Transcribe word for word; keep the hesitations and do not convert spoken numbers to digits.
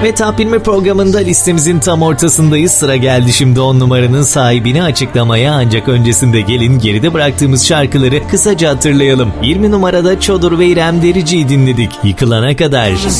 Ve Top yirmi programında listemizin tam ortasındayız. Sıra geldi şimdi on numaranın sahibini açıklamaya, ancak öncesinde gelin geride bıraktığımız şarkıları kısaca hatırlayalım. yirmi numarada Çodur ve İrem Derici'yi dinledik. Yıkılana Kadar.